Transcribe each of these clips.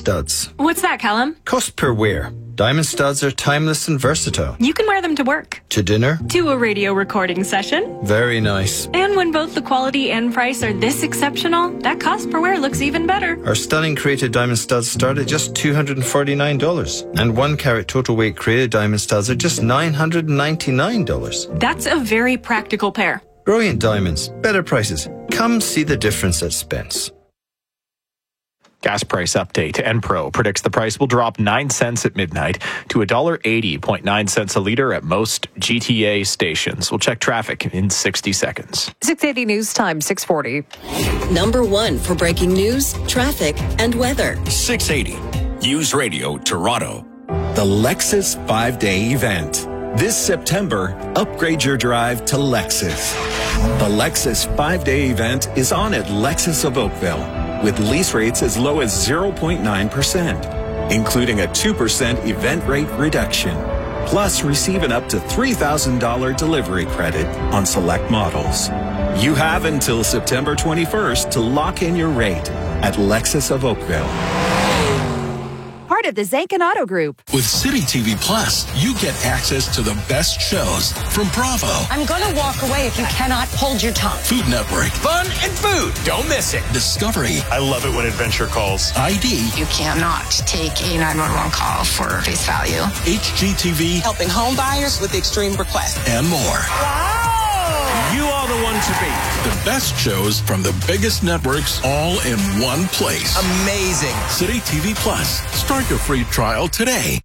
studs. What's that, Callum? Cost per wear. Diamond studs are timeless and versatile. You can wear them to work. To dinner. To a radio recording session. Very nice. And when both the quality and price are this exceptional, that cost per wear looks even better. Our stunning created diamond studs start at just $249. And 1 carat total weight created diamond studs are just $999. That's a very practical pair. Brilliant diamonds. Better prices. Come see the difference at Spence. Gas price update. Enpro predicts the price will drop 9 cents at midnight to $1.80.9 a liter at most GTA stations. We'll check traffic in 60 seconds. 680 News Time, 640. Number 1 for breaking news, traffic, and weather. 680 News Radio Toronto. The Lexus 5-day event. This September, upgrade your drive to Lexus. The Lexus 5-day event is on at Lexus of Oakville, with lease rates as low as 0.9%, including a 2% event rate reduction. Plus, receive an up to $3,000 delivery credit on select models. You have until September 21st to lock in your rate at Lexus of Oakville. Part of the Zankin Auto Group. With City TV Plus, you get access to the best shows from Bravo. I'm going to walk away if you cannot hold your tongue. Food Network. Fun and food. Don't miss it. Discovery. I love it when adventure calls. ID. You cannot take a 911 call for face value. HGTV. Helping home buyers with extreme requests. And more. Wow! You are the one to beat. The best shows from the biggest networks all in one place. Amazing. City TV Plus. Start your free trial today.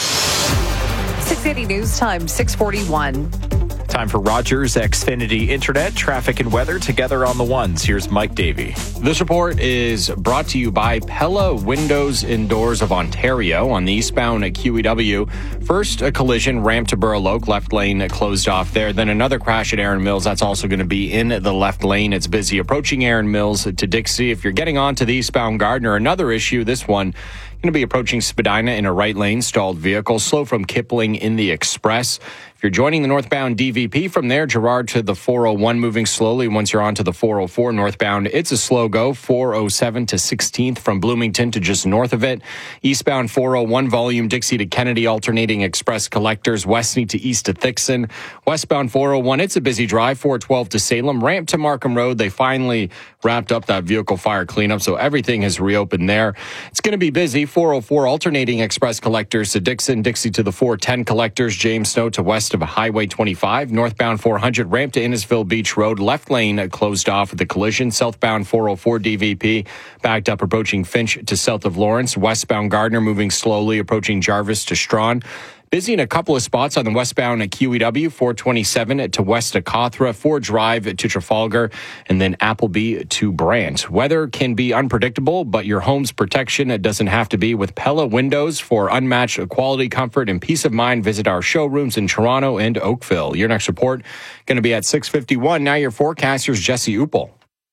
680 News Time, 641. Time for Rogers Xfinity Internet, traffic and weather together on the ones. Here's Mike Davey. This report is brought to you by Pella Windows and Doors of Ontario on the eastbound at QEW. First, a collision, ramp to Burrow Oak, left lane closed off there. Then another crash at Erin Mills. That's also going to be in the left lane. It's busy approaching Erin Mills to Dixie. If you're getting on to the eastbound Gardner, another issue, this one going to be approaching Spadina in a right lane, stalled vehicle, slow from Kipling in the Express. If you're joining the northbound DVP from there, Gerrard to the 401 moving slowly. Once you're on to the 404 northbound, it's a slow go. 407 to 16th from Bloomington to just north of it. Eastbound 401 volume, Dixie to Kennedy, alternating express collectors, Westney to east to Thixon. Westbound 401, it's a busy drive. 412 to Salem, ramp to Markham Road. They finally wrapped up that vehicle fire cleanup, so everything has reopened there. It's going to be busy. 404 alternating express collectors to Dixon, Dixie to the 410 collectors, James Snow to west of Highway 25, northbound 400 ramp to Innisfil Beach Road, left lane closed off with the collision, southbound 404 DVP backed up approaching Finch to south of Lawrence, westbound Gardner moving slowly approaching Jarvis to Strawn. Busy in a couple of spots on the westbound at QEW, 427 to west of Cawthra, 4 Drive to Trafalgar, and then Appleby to Brant. Weather can be unpredictable, but your home's protection doesn't have to be. With Pella Windows for unmatched quality, comfort, and peace of mind, visit our showrooms in Toronto and Oakville. Your next report going to be at 6:51. Now your forecaster's Jesse Uppel.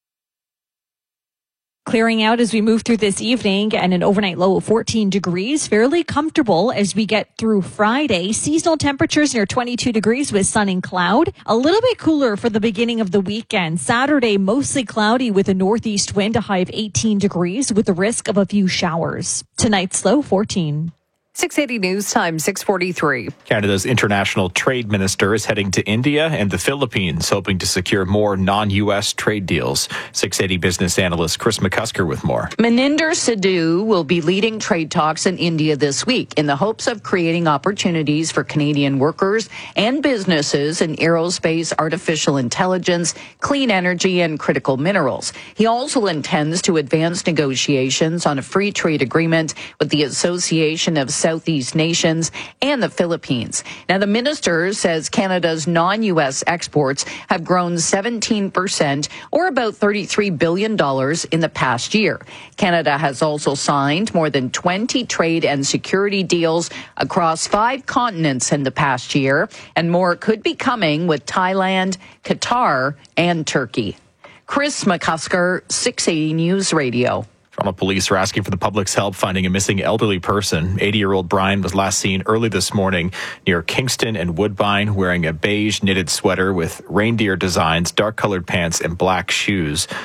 Clearing out as we move through this evening and an overnight low of 14 degrees. Fairly comfortable as we get through Friday. Seasonal temperatures near 22 degrees with sun and cloud. A little bit cooler for the beginning of the weekend. Saturday, mostly cloudy with a northeast wind, a high of 18 degrees with the risk of a few showers. Tonight's low 14. 680 News Time, 643. Canada's international trade minister is heading to India and the Philippines, hoping to secure more non-U.S. trade deals. 680 business analyst Chris McCusker with more. Maninder Sidhu will be leading trade talks in India this week in the hopes of creating opportunities for Canadian workers and businesses in aerospace, artificial intelligence, clean energy, and critical minerals. He also intends to advance negotiations on a free trade agreement with the Association of Southeast Nations and the Philippines. Now, the minister says Canada's non-U.S. exports have grown 17%, or about $33 billion in the past year. Canada has also signed more than 20 trade and security deals across 5 continents in the past year, and more could be coming with Thailand, Qatar, and Turkey. Chris McCusker, 680 News Radio. Toronto police are asking for the public's help finding a missing elderly person. 80-year-old Brian was last seen early this morning near Kingston and Woodbine wearing a beige knitted sweater with reindeer designs, dark-colored pants, and black shoes.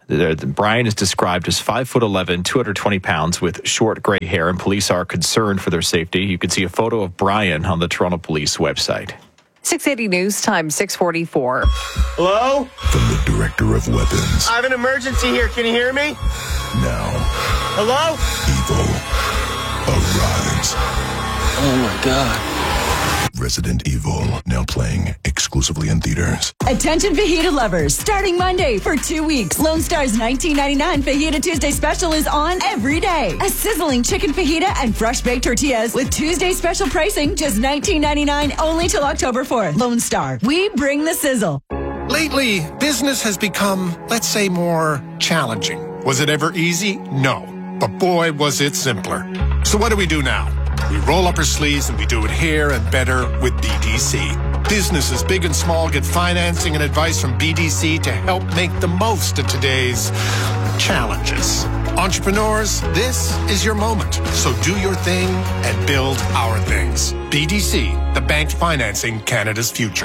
Brian is described as 5'11", 220 pounds with short gray hair, and police are concerned for their safety. You can see a photo of Brian on the Toronto Police website. 680 News Time, 6:44. Hello? From the Director of Weapons. I have an emergency here. Can you hear me? Now. Hello? Evil arrives. Oh my God. Resident Evil, now playing exclusively in theaters. Attention fajita lovers. Starting Monday for 2 weeks, Lone Star's $19.99 Fajita Tuesday special is on every day. A sizzling chicken fajita and fresh baked tortillas with Tuesday special pricing, just $19.99 only till October 4th. Lone Star, we bring the sizzle. Lately, business has become, let's say, more challenging. Was it ever easy? No. But boy, was it simpler. So what do we do now? We roll up our sleeves and we do it here and better with BDC. Businesses big and small get financing and advice from BDC to help make the most of today's challenges. Entrepreneurs, this is your moment. So do your thing and build our things. BDC, the bank financing Canada's future.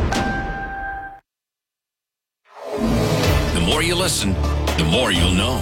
The more you listen, the more you'll know.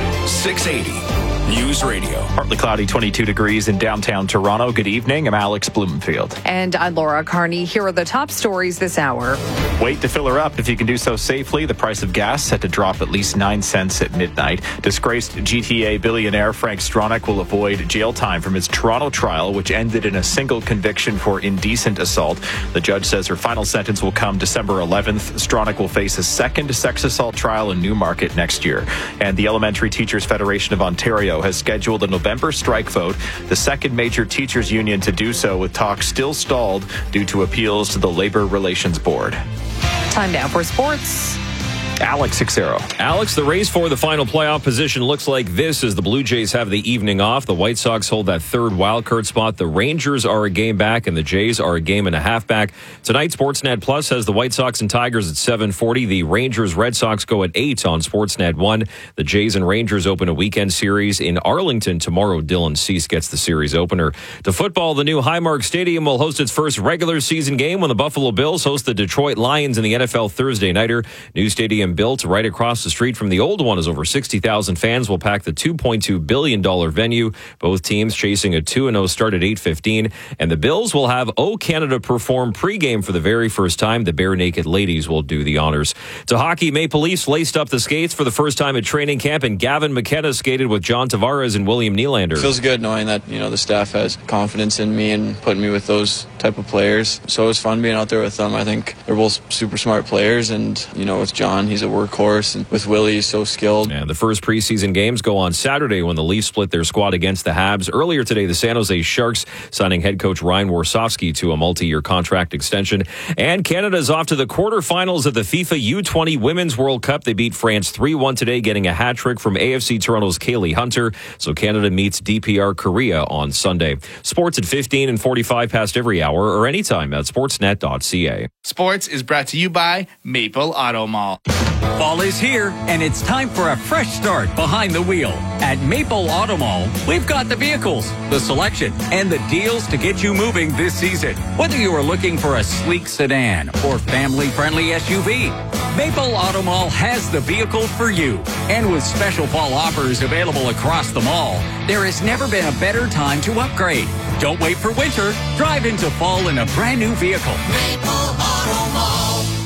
680 News Radio. Partly cloudy, 22 degrees in downtown Toronto. Good evening. I'm Alex Blumenfield. And I'm Laura Carney. Here are the top stories this hour. Wait to fill her up if you can do so safely. The price of gas set to drop at least 9 cents at midnight. Disgraced GTA billionaire Frank Stronach will avoid jail time from his Toronto trial, which ended in a single conviction for indecent assault. The judge says her final sentence will come December 11th. Stronach will face a second sex assault trial in Newmarket next year. And the Elementary Teachers Federation of Ontario has scheduled a November strike vote, the second major teachers union to do so, with talks still stalled due to appeals to the Labor Relations Board. Time now for sports. Alex Sixero. Alex, the race for the final playoff position looks like this as the Blue Jays have the evening off. The White Sox hold that third wildcard spot. The Rangers are a game back, and the Jays are a game and a half back. Tonight, Sportsnet Plus has the White Sox and Tigers at 7:40. The Rangers-Red Sox go at 8 on Sportsnet 1. The Jays and Rangers open a weekend series in Arlington tomorrow. Dylan Cease gets the series opener. To football, the new Highmark Stadium will host its first regular season game when the Buffalo Bills host the Detroit Lions in the NFL Thursday nighter. New stadium built right across the street from the old one as over 60,000 fans will pack the $2.2 billion venue. Both teams chasing a 2-0 start at 8:15. And the Bills will have O Canada perform pregame for the very first time. The Bare Naked Ladies will do the honors. To hockey, Maple Leafs laced up the skates for the first time at training camp, and Gavin McKenna skated with John Tavares and William Nylander. It feels good knowing that, the staff has confidence in me and putting me with those type of players. So it was fun being out there with them. I think they're both super smart players, and, with John, he's a workhorse, and with Willie, he's so skilled. And the first preseason games go on Saturday when the Leafs split their squad against the Habs. Earlier today, the San Jose Sharks signing head coach Ryan Warsofsky to a multi-year contract extension. And Canada is off to the quarterfinals of the FIFA U20 Women's World Cup. They beat France 3-1 today, getting a hat trick from AFC Toronto's Kaylee Hunter. So Canada meets DPR Korea on Sunday. Sports at 15 and 45 past every hour or anytime at sportsnet.ca. Sports is brought to you by Maple Auto Mall. Fall is here, and it's time for a fresh start behind the wheel. At Maple Auto Mall, we've got the vehicles, the selection, and the deals to get you moving this season. Whether you are looking for a sleek sedan or family-friendly SUV, Maple Auto Mall has the vehicle for you. And with special fall offers available across the mall, there has never been a better time to upgrade. Don't wait for winter. Drive into fall in a brand new vehicle. Maple Auto Mall.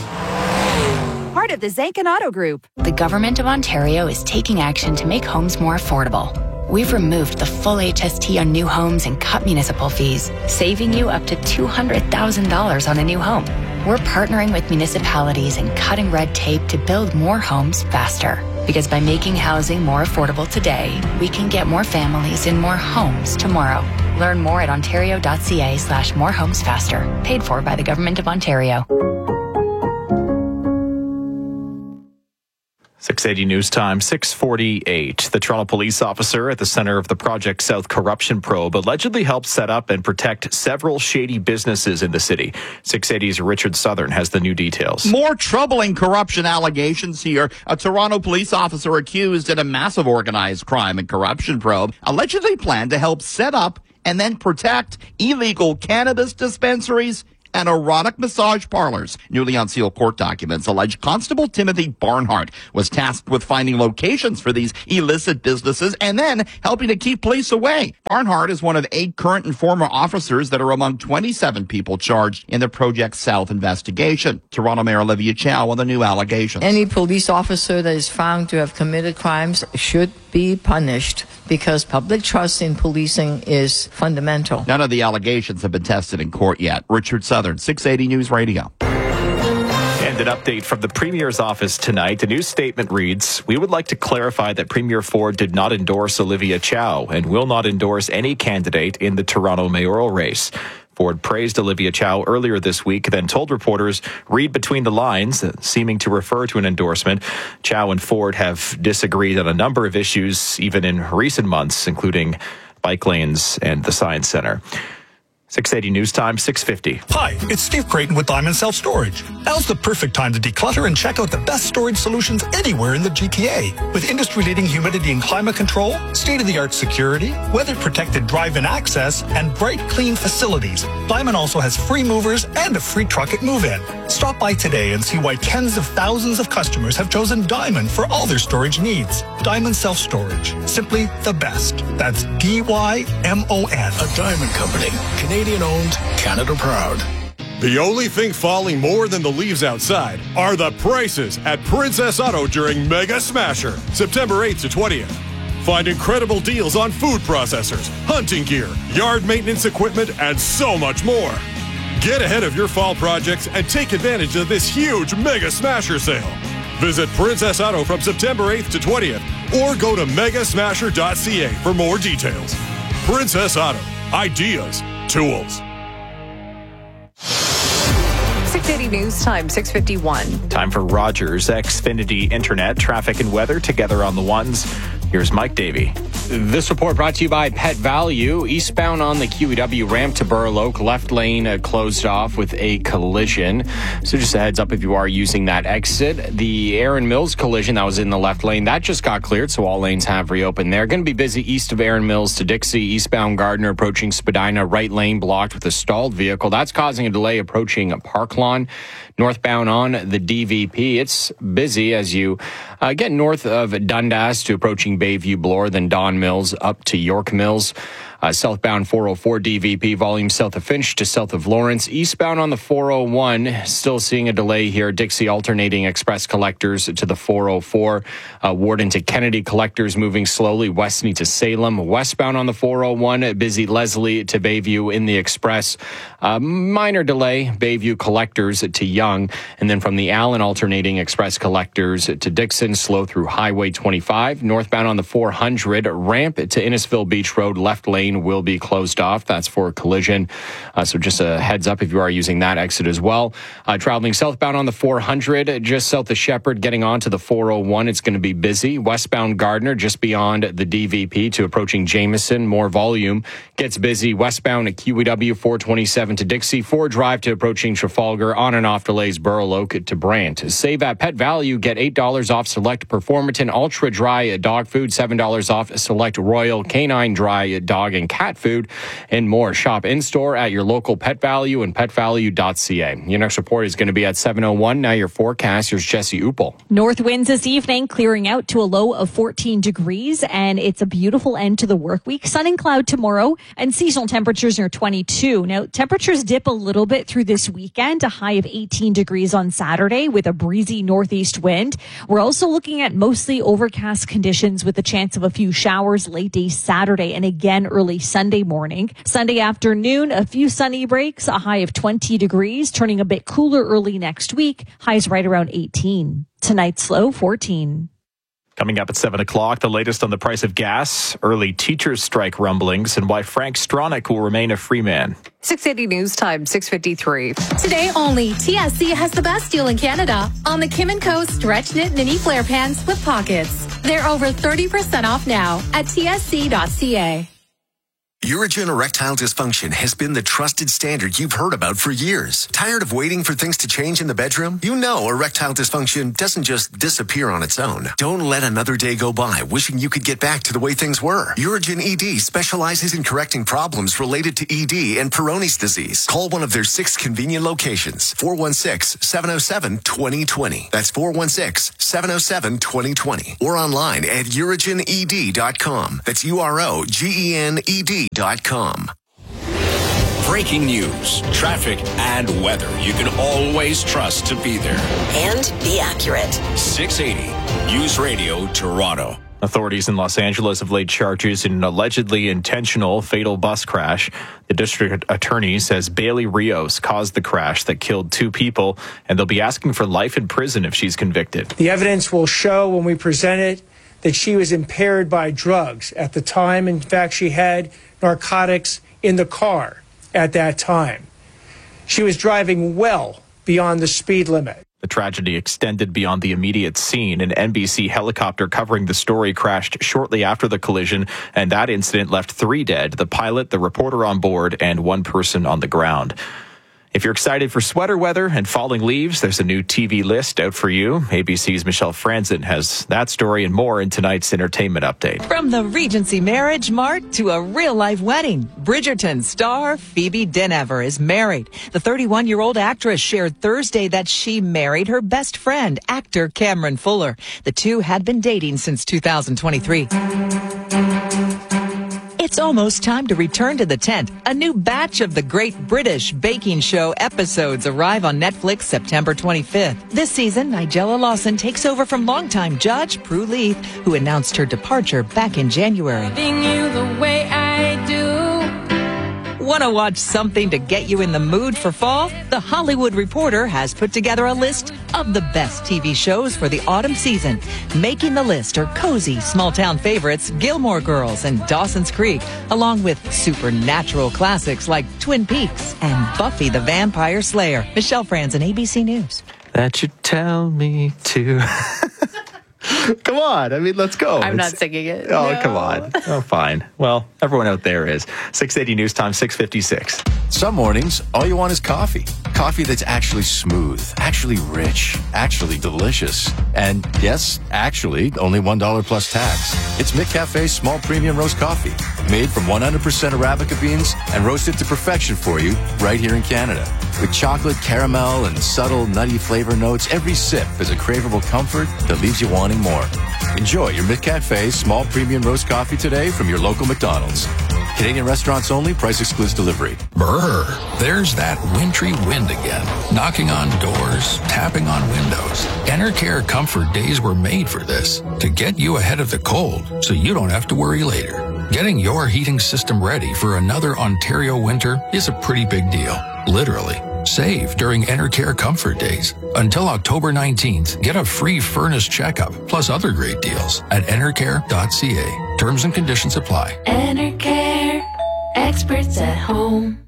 Part of the Zankin Auto Group. The Government of Ontario is taking action to make homes more affordable. We've removed the full HST on new homes and cut municipal fees, saving you up to $200,000 on a new home. We're partnering with municipalities and cutting red tape to build more homes faster. Because by making housing more affordable today, we can get more families in more homes tomorrow. Learn more at ontario.ca/morehomesfaster. Paid for by the Government of Ontario. 680 News Time, 6:48. The Toronto police officer at the center of the Project South corruption probe allegedly helped set up and protect several shady businesses in the city. 680's Richard Southern has the new details. More troubling corruption allegations here. A Toronto police officer accused in a massive organized crime and corruption probe allegedly planned to help set up and then protect illegal cannabis dispensaries and erotic massage parlors. Newly unsealed court documents allege Constable Timothy Barnhart was tasked with finding locations for these illicit businesses and then helping to keep police away. Barnhart is one of 8 current and former officers that are among 27 people charged in the Project South investigation. Toronto Mayor Olivia Chow on the new allegations. Any police officer that is found to have committed crimes should be punished because public trust in policing is fundamental. None of the allegations have been tested in court yet. Richard Southern, 680 News Radio. And an update from the Premier's office tonight. The news statement reads, "We would like to clarify that Premier Ford did not endorse Olivia Chow and will not endorse any candidate in the Toronto mayoral race." Ford praised Olivia Chow earlier this week, then told reporters, read between the lines, seeming to refer to an endorsement. Chow and Ford have disagreed on a number of issues, even in recent months, including bike lanes and the Science Center. 680 News Time, 6:50. Hi, it's Steve Creighton with Diamond Self-Storage. Now's the perfect time to declutter and check out the best storage solutions anywhere in the GTA. With industry-leading humidity and climate control, state-of-the-art security, weather-protected drive-in access, and bright, clean facilities, Diamond also has free movers and a free truck at move-in. Stop by today and see why tens of thousands of customers have chosen Diamond for all their storage needs. Diamond Self-Storage. Simply the best. That's DYMON. A Diamond Company. Canadian owned, Canada proud. The only thing falling more than the leaves outside are the prices at Princess Auto during Mega Smasher, September 8th to 20th. Find incredible deals on food processors, hunting gear, yard maintenance equipment, and so much more. Get ahead of your fall projects and take advantage of this huge Mega Smasher sale. Visit Princess Auto from September 8th to 20th or go to megasmasher.ca for more details. Princess Auto. Ideas. Tools. 680 News Time, 6:51. Time for Rogers Xfinity Internet. Traffic and weather together on the ones. Here's Mike Davey. This report brought to you by Pet Value. Eastbound on the QEW ramp to Burloak, left lane closed off with a collision. So just a heads up if you are using that exit. The Aaron Mills collision that was in the left lane, that just got cleared, so all lanes have reopened there. Going to be busy east of Aaron Mills to Dixie. Eastbound Gardner approaching Spadina, right lane blocked with a stalled vehicle. That's causing a delay approaching Park Lawn. Northbound on the DVP, it's busy as you get north of Dundas to approaching Bayview Bloor, then Don Mills up to York Mills. Southbound 404 DVP, volume south of Finch to south of Lawrence. Eastbound on the 401, still seeing a delay here. Dixie alternating express collectors to the 404. Warden to Kennedy collectors moving slowly. Westney to Salem. Westbound on the 401, busy Leslie to Bayview in the express. Minor delay, Bayview collectors to Young. And then from the Allen alternating express collectors to Dixon, slow through Highway 25. Northbound on the 400, ramp to Innisfil Beach Road, left lane will be closed off. That's for a collision. So just a heads up if you are using that exit as well. Traveling southbound on the 400, just south of Shepherd, getting onto the 401, it's going to be busy. Westbound Gardner, just beyond the DVP to approaching Jameson, more volume. Gets busy westbound at QEW 427 to Dixie, 4 Drive to approaching Trafalgar, on and off delays Burloak to Brant. Save at Pet Value, get $8 off select Performatin Ultra Dry dog food, $7 off select Royal Canine Dry dog and cat food, and more. Shop in-store at your local Pet Value and petvalue.ca. Your next report is going to be at 7:01. Now your forecast. Here's Jesse Uppel. North winds this evening, clearing out to a low of 14 degrees, and it's a beautiful end to the work week. Sun and cloud tomorrow, and seasonal temperatures near 22. Now, temperatures dip a little bit through this weekend, a high of 18 degrees on Saturday with a breezy northeast wind. We're also looking at mostly overcast conditions with a chance of a few showers late day Saturday and again early Sunday morning. Sunday afternoon, a few sunny breaks, a high of 20 degrees, turning a bit cooler early next week. Highs right around 18. Tonight's low 14. Coming up at 7 o'clock, the latest on the price of gas, early teachers' strike rumblings, and why Frank Stronach will remain a free man. 680 News Time, 6:53. Today only, TSC has the best deal in Canada on the Kim & Co. Stretch Knit Mini Flare Pants with Pockets. They're over 30% off now at tsc.ca. Urigen Erectile Dysfunction has been the trusted standard you've heard about for years. Tired of waiting for things to change in the bedroom? You know erectile dysfunction doesn't just disappear on its own. Don't let another day go by wishing you could get back to the way things were. Urigen ED specializes in correcting problems related to ED and Peyronie's disease. Call one of their 6 convenient locations. 416-707-2020. That's 416-707-2020. Or online at urigened.com. That's UROGENED.com. Breaking news, traffic, and weather you can always trust to be there. And be accurate. 680 News Radio Toronto. Authorities in Los Angeles have laid charges in an allegedly intentional fatal bus crash. The district attorney says Bailey Rios caused the crash that killed 2 people, and they'll be asking for life in prison if she's convicted. The evidence will show when we present it that she was impaired by drugs at the time. In fact, she had narcotics in the car at that time. She was driving well beyond the speed limit. The tragedy extended beyond the immediate scene. An NBC helicopter covering the story crashed shortly after the collision, and that incident left 3 dead, the pilot, the reporter on board, and 1 person on the ground. If you're excited for sweater weather and falling leaves, there's a new TV list out for you. ABC's Michelle Franzen has that story and more in tonight's entertainment update. From the Regency Marriage Mart to a real-life wedding, Bridgerton star Phoebe Dynevor is married. The 31-year-old actress shared Thursday that she married her best friend, actor Cameron Fuller. The two had been dating since 2023. It's almost time to return to the tent. A new batch of the Great British Baking Show episodes arrive on Netflix September 25th. This season, Nigella Lawson takes over from longtime judge Prue Leith, who announced her departure back in January. Loving you the way I do. Want to watch something to get you in the mood for fall? The Hollywood Reporter has put together a list of the best TV shows for the autumn season. Making the list are cozy, small-town favorites Gilmore Girls and Dawson's Creek, along with supernatural classics like Twin Peaks and Buffy the Vampire Slayer. Michelle Franzen, ABC News. That you tell me to... Come on. I mean, let's go. I'm not singing it. Oh, no. Come on. Oh, fine. Well, everyone out there is. 680 News Time, 6:56. Some mornings, all you want is coffee. Coffee that's actually smooth, actually rich, actually delicious. And yes, actually, only $1 plus tax. It's McCafe's small premium roast coffee, made from 100% Arabica beans and roasted to perfection for you right here in Canada. With chocolate, caramel, and subtle nutty flavor notes, every sip is a craveable comfort that leaves you wanting more. Enjoy your McCafe small premium roast coffee today from your local McDonald's. Canadian restaurants only, price excludes delivery. Brr, there's that wintry wind again. Knocking on doors, tapping on windows. Enercare Comfort Days were made for this, to get you ahead of the cold so you don't have to worry later. Getting your heating system ready for another Ontario winter is a pretty big deal, literally. Save during Enercare Comfort Days. Until October 19th, get a free furnace checkup, plus other great deals at enercare.ca. Terms and conditions apply. Enercare, experts at home.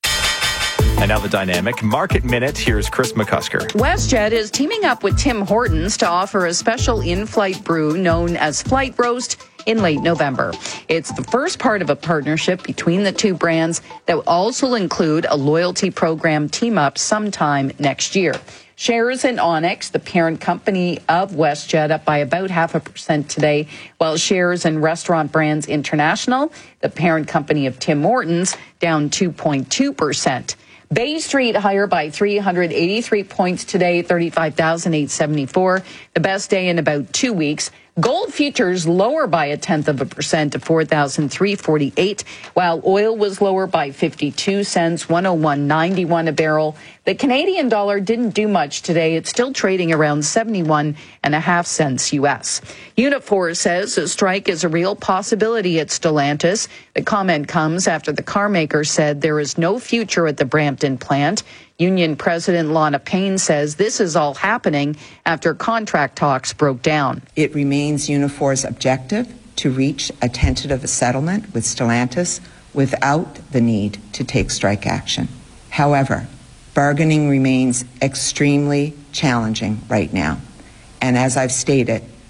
And now the dynamic Market Minute. Here's Chris McCusker. WestJet is teaming up with Tim Hortons to offer a special in-flight brew known as Flight Roast in late November. It's the first part of a partnership between the two brands that will also include a loyalty program team-up sometime next year. Shares in Onyx, the parent company of WestJet, up by about 0.5% today, while shares in Restaurant Brands International, the parent company of Tim Hortons, down 2.2%. Bay Street higher by 383 points today, 35,874, the best day in about 2 weeks. Gold futures lower by 0.1% to 4,348, while oil was lower by 52 cents, 101.91 a barrel. The Canadian dollar didn't do much today. It's still trading around 71.5 cents U.S. Unifor says a strike is a real possibility at Stellantis. The comment comes after the car maker said there is no future at the Brampton plant. Union President Lana Payne says this is all happening after contract talks broke down. It remains Unifor's objective to reach a tentative settlement with Stellantis without the need to take strike action. However, bargaining remains extremely challenging right now. And as I've stated,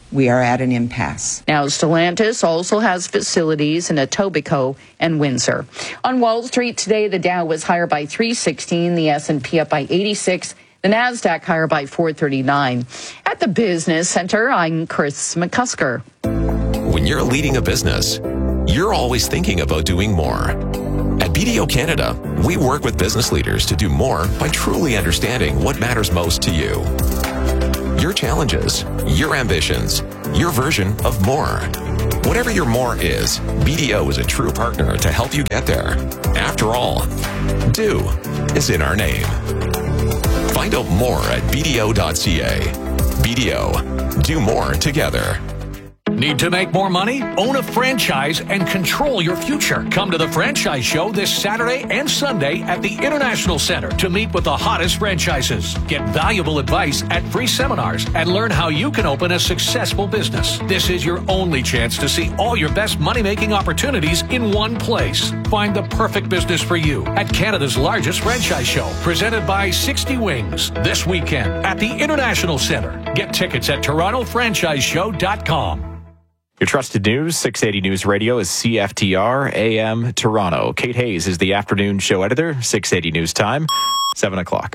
we are at an impasse. Now, Stellantis also has facilities in Etobicoke and Windsor. On Wall Street today, the Dow was higher by 316, the S&P up by 86, the NASDAQ higher by 439. At the Business Center, I'm Chris McCusker. When you're leading a business, you're always thinking about doing more. At BDO Canada, we work with business leaders to do more by truly understanding what matters most to you. Your challenges, your ambitions, your version of more. Whatever your more is, BDO is a true partner to help you get there. After all, do is in our name. Find out more at BDO.ca. BDO, do more together. Need to make more money? Own a franchise and control your future. Come to the Franchise Show this Saturday and Sunday at the International Center to meet with the hottest franchises. Get valuable advice at free seminars and learn how you can open a successful business. This is your only chance to see all your best money-making opportunities in one place. Find the perfect business for you at Canada's largest franchise show, presented by 60 Wings, this weekend at the International Center. Get tickets at TorontoFranchiseShow.com. Your trusted news, 680 News Radio is CFTR AM Toronto. Kate Hayes is the afternoon show editor, 680 News Time, 7 o'clock.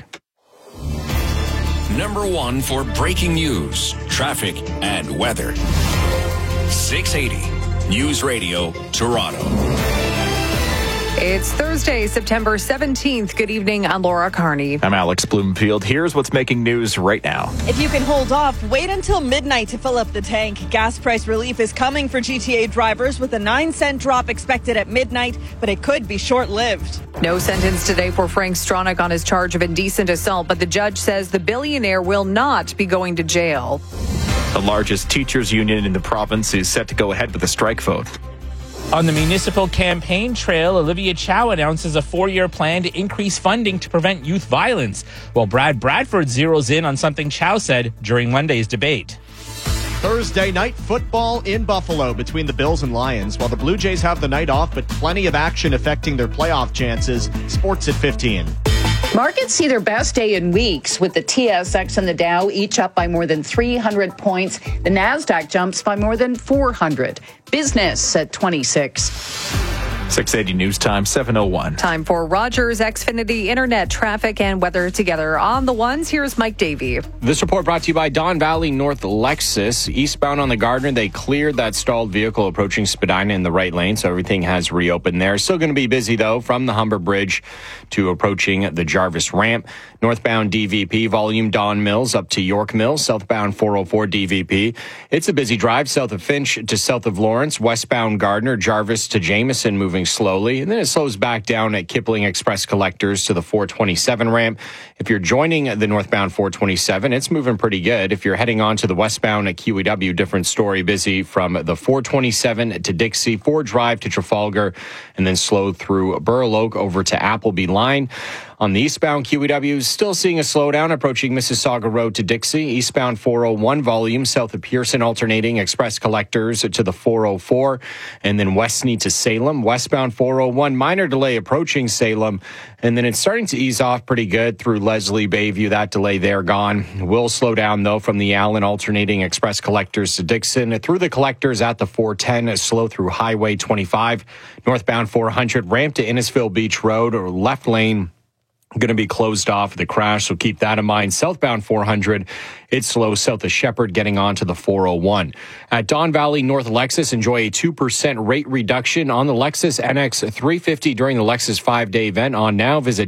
Number one for breaking news, traffic, and weather. 680 News Radio, Toronto. It's Thursday, September 17th. Good evening. I'm Laura Carney. I'm Alex Bloomfield. Here's what's making news right now. If you can hold off, wait until midnight to fill up the tank. Gas price relief is coming for GTA drivers with a 9-cent drop expected at midnight, but it could be short-lived. No sentence today for Frank Stronach on his charge of indecent assault, but the judge says the billionaire will not be going to jail. The largest teachers union in the province is set to go ahead with a strike vote. On the municipal campaign trail, Olivia Chow announces a 4-year plan to increase funding to prevent youth violence, while Brad Bradford zeroes in on something Chow said during Monday's debate. Thursday night football in Buffalo between the Bills and Lions. While the Blue Jays have the night off, but plenty of action affecting their playoff chances. Sports at 15. Markets see their best day in weeks, with the TSX and the Dow each up by more than 300 points. The NASDAQ jumps by more than 400. Business at 26. 680 News Time, 7:01. Time for Rogers Xfinity Internet traffic and weather together. On the ones, here's Mike Davey. This report brought to you by Don Valley North Lexus. Eastbound on the Gardner, they cleared that stalled vehicle approaching Spadina in the right lane, so everything has reopened there. Still going to be busy, though, from the Humber Bridge to approaching the Jarvis Ramp. Northbound DVP, volume Don Mills up to York Mills. Southbound 404 DVP. It's a busy drive south of Finch to south of Lawrence. Westbound Gardner, Jarvis to Jameson moving slowly. And then it slows back down at Kipling Express Collectors to the 427 ramp. If you're joining the northbound 427, it's moving pretty good. If you're heading on to the westbound at QEW, different story, busy from the 427 to Dixie, Ford Drive to Trafalgar, and then slow through Burloak over to Appleby Line. On the eastbound QEW, still seeing a slowdown approaching Mississauga Road to Dixie. Eastbound 401 volume south of Pearson alternating Express Collectors to the 404. And then Westney to Salem. Westbound 401, minor delay approaching Salem. And then it's starting to ease off pretty good through Leslie Bayview. That delay there gone. Will slow down, though, from the Allen alternating Express Collectors to Dixon. Through the Collectors at the 410, slow through Highway 25. Northbound 400, ramp to Innisfil Beach Road, or left lane going to be closed off the crash, so keep that in mind. Southbound 400, it's slow south of Shepherd getting onto the 401. At Don Valley North Lexus, enjoy a 2% rate reduction on the Lexus NX 350 during the Lexus 5-day event on now. Visit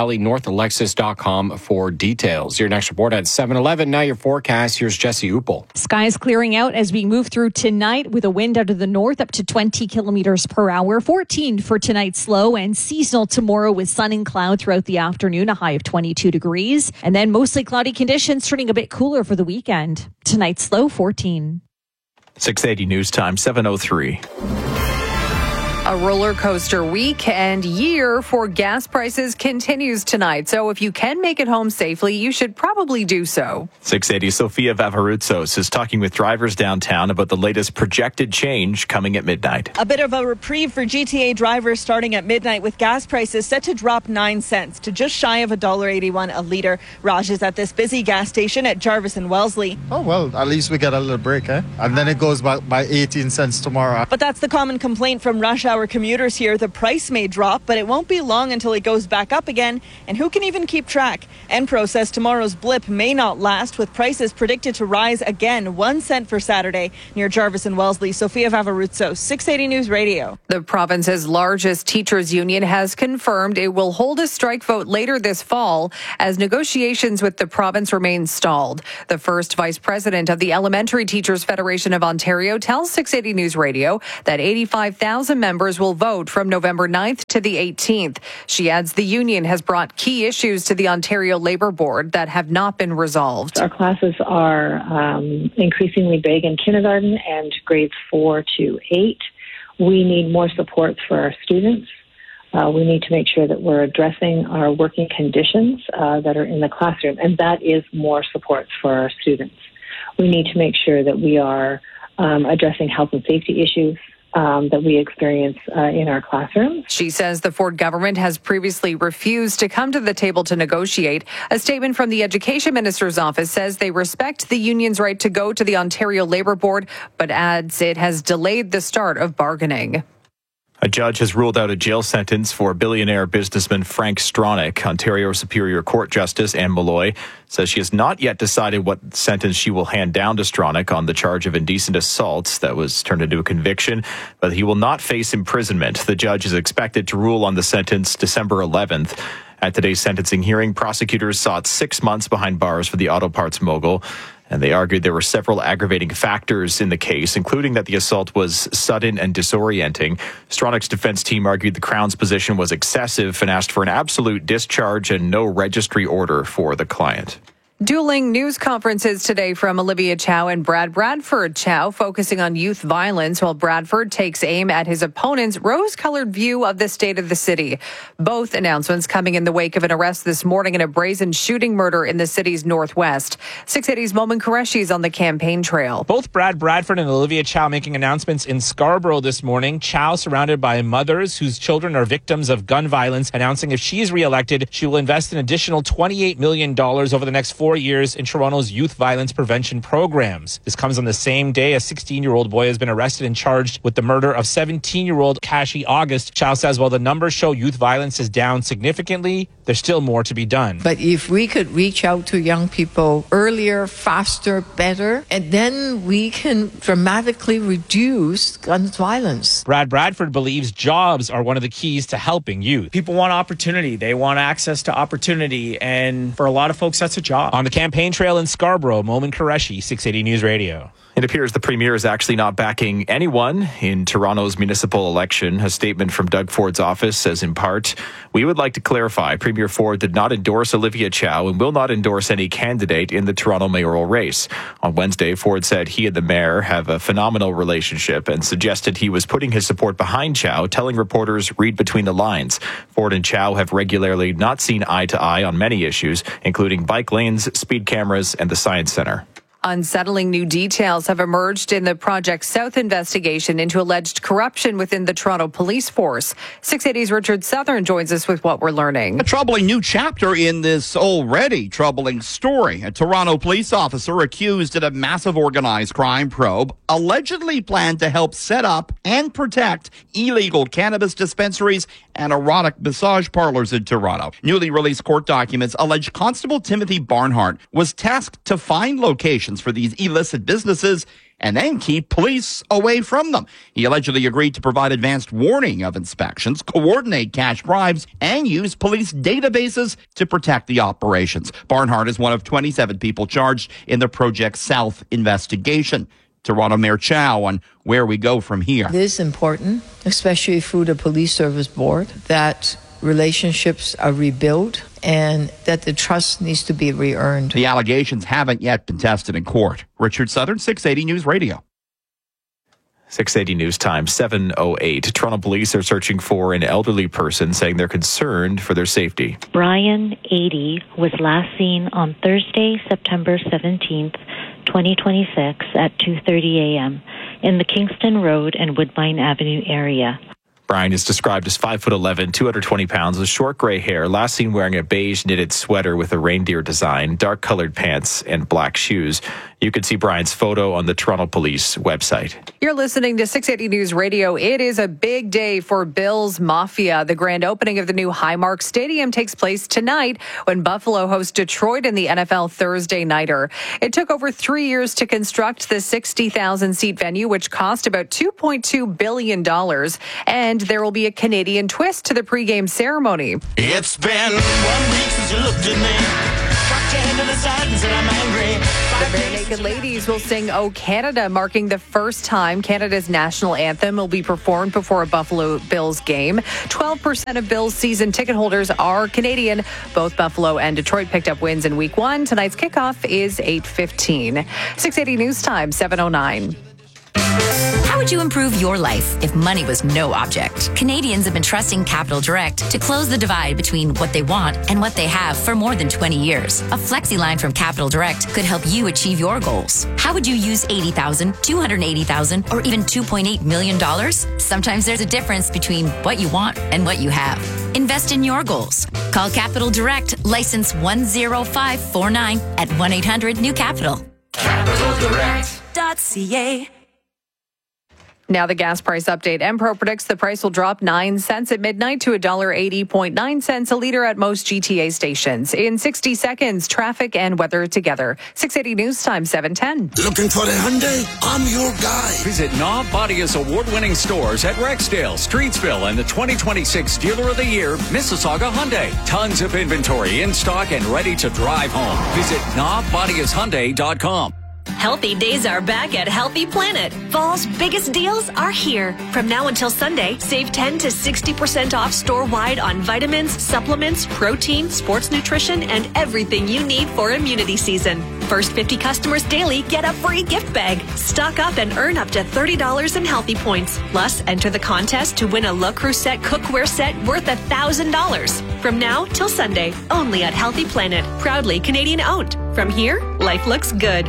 DonValleyNorthLexus.com for details. Your next report at 7:11. Now your forecast. Here's Jesse Uppel. Skies clearing out as we move through tonight with a wind out of the north up to 20 kilometers per hour. 14 for tonight's low, and seasonal tomorrow with sun and cloud throughout the afternoon, a high of 22 degrees. And then mostly cloudy conditions, turning a bit cooler for the weekend. Tonight's low, 14. 680 News Time, 7:03. A roller coaster week and year for gas prices continues tonight. So if you can make it home safely, you should probably do so. 680 Sofia Vavaroutsos is talking with drivers downtown about the latest projected change coming at midnight. A bit of a reprieve for GTA drivers starting at midnight with gas prices set to drop 9 cents to just shy of $1.81 a litre. Raj is at this busy gas station at Jarvis and Wellesley. Oh, well, at least we get a little break, eh? And then it goes back by 18 cents tomorrow. But that's the common complaint from rush hour commuters here. The price may drop, but it won't be long until it goes back up again. And who can even keep track? Enpro says tomorrow's blip may not last, with prices predicted to rise again 1 cent for Saturday near Jarvis and Wellesley. Sofia Vavaroutsos, 680 News Radio. The province's largest teachers union has confirmed it will hold a strike vote later this fall as negotiations with the province remain stalled. The first vice president of the Elementary Teachers Federation of Ontario tells 680 News Radio that 85,000 members will vote from November 9th to the 18th. She adds the union has brought key issues to the Ontario Labour Board that have not been resolved. Our classes are increasingly big in kindergarten and grades 4 to 8. We need more supports for our students. We need to make sure that we're addressing our working conditions that are in the classroom, and that is more supports for our students. We need to make sure that we are addressing health and safety issues that we experience in our classrooms. She says the Ford government has previously refused to come to the table to negotiate. A statement from the Education Minister's office says they respect the union's right to go to the Ontario Labour Board, but adds it has delayed the start of bargaining. A judge has ruled out a jail sentence for billionaire businessman Frank Stronach. Ontario Superior Court Justice Anne Malloy says she has not yet decided what sentence she will hand down to Stronach on the charge of indecent assault that was turned into a conviction, but he will not face imprisonment. The judge is expected to rule on the sentence December 11th. At today's sentencing hearing, prosecutors sought 6 months behind bars for the auto parts mogul, and they argued there were several aggravating factors in the case, including that the assault was sudden and disorienting. Stronach's defense team argued the Crown's position was excessive and asked for an absolute discharge and no registry order for the client. Dueling news conferences today from Olivia Chow and Brad Bradford. Chow focusing on youth violence, while Bradford takes aim at his opponent's rose-colored view of the state of the city. Both announcements coming in the wake of an arrest this morning in a brazen shooting murder in the city's northwest. 680's Momin Qureshi is on the campaign trail. Both Brad Bradford and Olivia Chow making announcements in Scarborough this morning. Chow surrounded by mothers whose children are victims of gun violence, announcing if she is reelected, she will invest an additional $28 million over the next 4 years in Toronto's youth violence prevention programs. This comes on the same day a 16-year-old boy has been arrested and charged with the murder of 17-year-old Kashi August. Chow says while the numbers show youth violence is down significantly, there's still more to be done. But if we could reach out to young people earlier, faster, better, and then we can dramatically reduce gun violence. Brad Bradford believes jobs are one of the keys to helping youth. People want opportunity. They want access to opportunity. And for a lot of folks, that's a job. On the campaign trail in Scarborough, Momin Qureshi, 680 News Radio. It appears the Premier is actually not backing anyone in Toronto's municipal election. A statement from Doug Ford's office says in part, "We would like to clarify Premier Ford did not endorse Olivia Chow and will not endorse any candidate in the Toronto mayoral race." On Wednesday, Ford said he and the mayor have a phenomenal relationship and suggested he was putting his support behind Chow, telling reporters read between the lines. Ford and Chow have regularly not seen eye to eye on many issues, including bike lanes, speed cameras, and the Science Centre. Unsettling new details have emerged in the Project South investigation into alleged corruption within the Toronto Police Force. 680's Richard Southern joins us with what we're learning. A troubling new chapter in this already troubling story. A Toronto police officer accused in a massive organized crime probe allegedly planned to help set up and protect illegal cannabis dispensaries and erotic massage parlors in Toronto. Newly released court documents allege Constable Timothy Barnhart was tasked to find locations for these illicit businesses and then keep police away from them. He allegedly agreed to provide advanced warning of inspections, coordinate cash bribes, and use police databases to protect the operations. Barnhart is one of 27 people charged in the Project South investigation. Toronto Mayor Chow on where we go from here. It is important, especially through the Police Service Board, that relationships are rebuilt and that the trust needs to be re-earned. The allegations haven't yet been tested in court. Richard Southern, 680 News Radio. 680 News Time, 7:08. Toronto police are searching for an elderly person, saying they're concerned for their safety. Brian, 80, was last seen on Thursday, September 17th, 2026 at 2:30 a.m. in the Kingston Road and Woodbine Avenue area. Brian is described as 5'11", 220 pounds, with short gray hair, last seen wearing a beige knitted sweater with a reindeer design, dark-colored pants, and black shoes. You can see Brian's photo on the Toronto Police website. You're listening to 680 News Radio. It is a big day for Bills Mafia. The grand opening of the new Highmark Stadium takes place tonight when Buffalo hosts Detroit in the NFL Thursday Nighter. It took over 3 years to construct the 60,000-seat venue, which cost about $2.2 billion. And there will be a Canadian twist to the pregame ceremony. It's been 1 week since you looked at me. Cocked your hand to the side and said I'm angry. The Bare Naked Ladies will sing "Oh Canada," marking the first time Canada's national anthem will be performed before a Buffalo Bills game. 12% of Bills season ticket holders are Canadian. Both Buffalo and Detroit picked up wins in Week 1. Tonight's kickoff is 8:15. 680 News Time, 7:09. How would you improve your life if money was no object? Canadians have been trusting Capital Direct to close the divide between what they want and what they have for more than 20 years. A flexi line from Capital Direct could help you achieve your goals. How would you use $80,000, $280,000, or even $2.8 million? Sometimes there's a difference between what you want and what you have. Invest in your goals. Call Capital Direct, license 10549 at 1-800-NEW-CAPITAL. CapitalDirect.ca. Now the gas price update. Empro predicts the price will drop 9 cents at midnight to $1.80.9 a liter at most GTA stations. In 60 seconds, traffic and weather together. 680 News Time, 7:10. Looking for the Hyundai? I'm your guy. Visit Knob Bodia's award-winning stores at Rexdale, Streetsville, and the 2026 Dealer of the Year, Mississauga Hyundai. Tons of inventory in stock and ready to drive home. Visit knobbodiashyundai.com. Healthy days are back at Healthy Planet. Fall's biggest deals are here. From now until Sunday, save 10 to 60% off store-wide on vitamins, supplements, protein, sports nutrition, and everything you need for immunity season. First 50 customers daily get a free gift bag. Stock up and earn up to $30 in Healthy Points. Plus, enter the contest to win a Le Creuset cookware set worth $1,000. From now till Sunday, only at Healthy Planet. Proudly Canadian owned. From here, life looks good.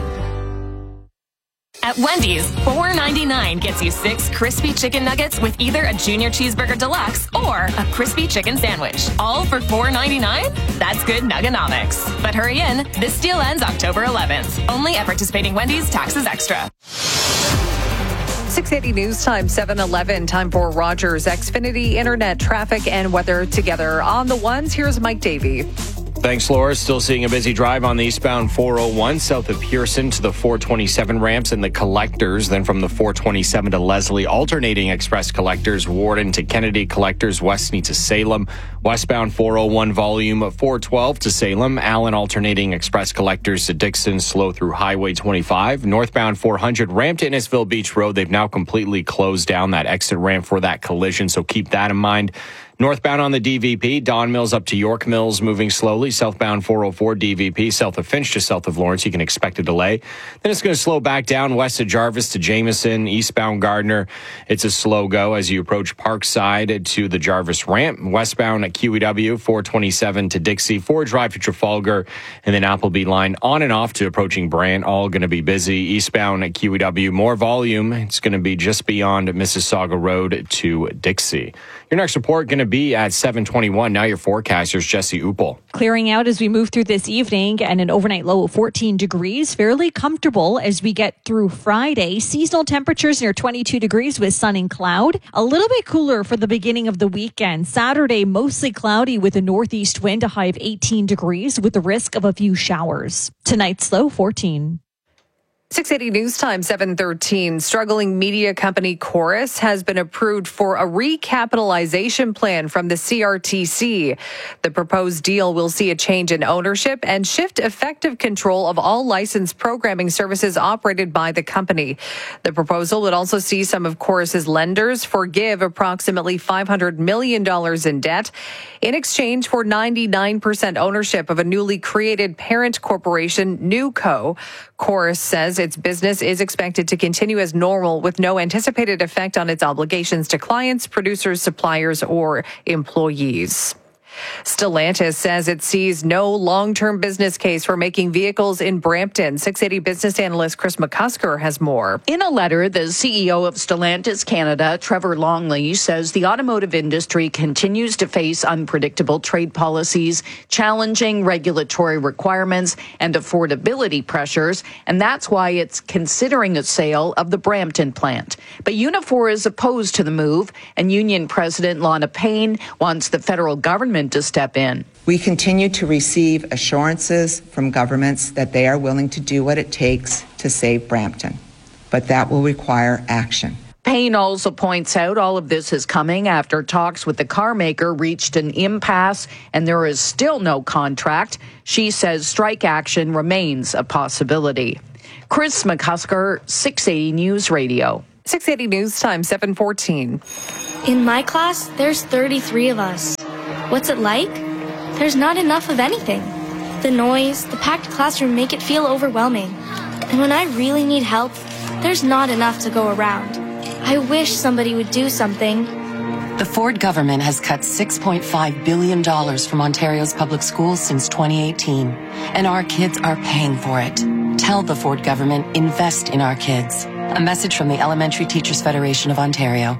At Wendy's, $4.99 gets you 6 crispy chicken nuggets with either a Junior Cheeseburger Deluxe or a crispy chicken sandwich. All for $4.99? That's good nuggenomics. But hurry in. This deal ends October 11th. Only at participating Wendy's, taxes extra. 680 News Time, 7:11. Time for Rogers Xfinity Internet traffic and weather together. On the ones, here's Mike Davey. Thanks, Laura. Still seeing a busy drive on the eastbound 401 south of Pearson to the 427 ramps and the collectors. Then from the 427 to Leslie, alternating express collectors, Warden to Kennedy, collectors, Westney to Salem. Westbound 401 volume 412 to Salem. Allen alternating express collectors to Dixon, slow through Highway 25. Northbound 400 ramp to Innisfil Beach Road. They've now completely closed down that exit ramp for that collision, so keep that in mind. Northbound on the DVP, Don Mills up to York Mills, moving slowly. Southbound 404 DVP, south of Finch to south of Lawrence, you can expect a delay. Then it's going to slow back down west of Jarvis to Jameson, eastbound Gardner. It's a slow go as you approach Parkside to the Jarvis ramp. Westbound at QEW, 427 to Dixie, 4 Drive to Trafalgar, and then Appleby line on and off to approaching Brant, all going to be busy. Eastbound at QEW, more volume. It's going to be just beyond Mississauga Road to Dixie. Your next report going to be at 7:21. Now your forecaster's Jesse Uppel. Clearing out as we move through this evening and an overnight low of 14 degrees. Fairly comfortable as we get through Friday. Seasonal temperatures near 22 degrees with sun and cloud. A little bit cooler for the beginning of the weekend. Saturday, mostly cloudy with a northeast wind, a high of 18 degrees with the risk of a few showers. Tonight's low, 14. 680 News Time, 7:13. Struggling media company Chorus has been approved for a recapitalization plan from the CRTC. The proposed deal will see a change in ownership and shift effective control of all licensed programming services operated by the company. The proposal would also see some of Chorus's lenders forgive approximately $500 million in debt in exchange for 99% ownership of a newly created parent corporation, NewCo. Chorus says says its business is expected to continue as normal with no anticipated effect on its obligations to clients, producers, suppliers, or employees. Stellantis says it sees no long-term business case for making vehicles in Brampton. 680 business analyst Chris McCusker has more. In a letter, the CEO of Stellantis Canada, Trevor Longley, says the automotive industry continues to face unpredictable trade policies, challenging regulatory requirements, and affordability pressures, and that's why it's considering a sale of the Brampton plant. But Unifor is opposed to the move, and Union President Lana Payne wants the federal government to step in. We continue to receive assurances from governments that they are willing to do what it takes to save Brampton, but that will require action. Payne also points out all of this is coming after talks with the car maker reached an impasse and there is still no contract. She says strike action remains a possibility. Chris McCusker, 680 News Radio. 680 News Time, 7:14. In my class, there's 33 of us. What's it like? There's not enough of anything. The noise, the packed classroom make it feel overwhelming. And when I really need help, there's not enough to go around. I wish somebody would do something. The Ford government has cut $6.5 billion from Ontario's public schools since 2018, and our kids are paying for it. Tell the Ford government, invest in our kids. A message from the Elementary Teachers Federation of Ontario.